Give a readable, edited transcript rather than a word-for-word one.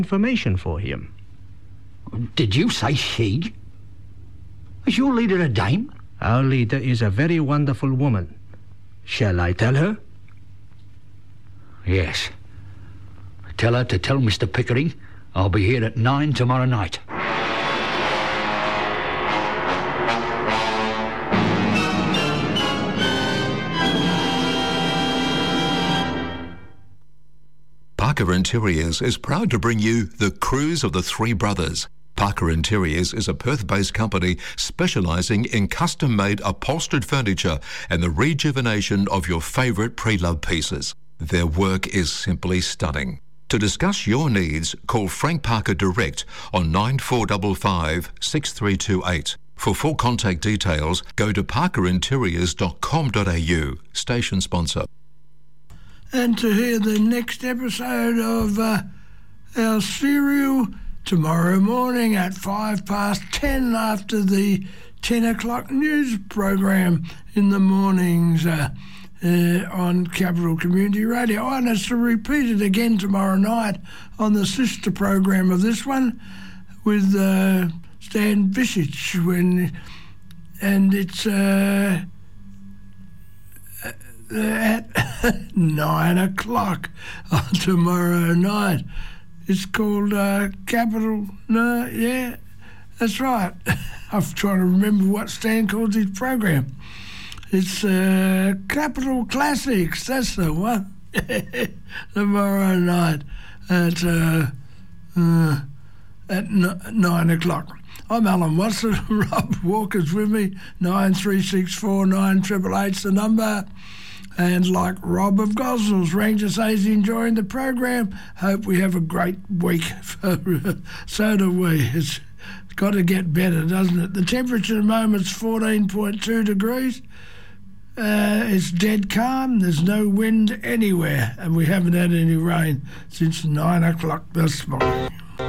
information for him. Did you say she? Is your leader a dame? Our leader is a very wonderful woman. Shall I tell her? Yes. Tell her to tell Mr. Pickering I'll be here at 9 tomorrow night. Parker Interiors is proud to bring you The Cruise of the Three Brothers. Parker Interiors is a Perth-based company specialising in custom-made upholstered furniture and the rejuvenation of your favourite pre-loved pieces. Their work is simply stunning. To discuss your needs, call Frank Parker direct on 9455 6328. For full contact details, go to parkerinteriors.com.au. Station sponsor. And to hear the next episode of our serial tomorrow morning at 10:05 after the 10 o'clock news program in the mornings on Capital Community Radio. And it's to repeat it again tomorrow night on the sister program of this one with Stan Visich and it's at 9 o'clock on tomorrow night. It's called Capital... No, yeah, that's right. I'm trying to remember what Stan calls his program. It's Capital Classics, that's the one. Tomorrow night at 9 o'clock. I'm Alan Watson. Rob Walker's with me. 9364 9888's the number. And like Rob of Gosnells rang to say he's enjoying the program. Hope we have a great week. So do we. It's got to get better, doesn't it? The temperature at the moment is 14.2 degrees. It's dead calm. There's no wind anywhere. And we haven't had any rain since 9 o'clock this morning.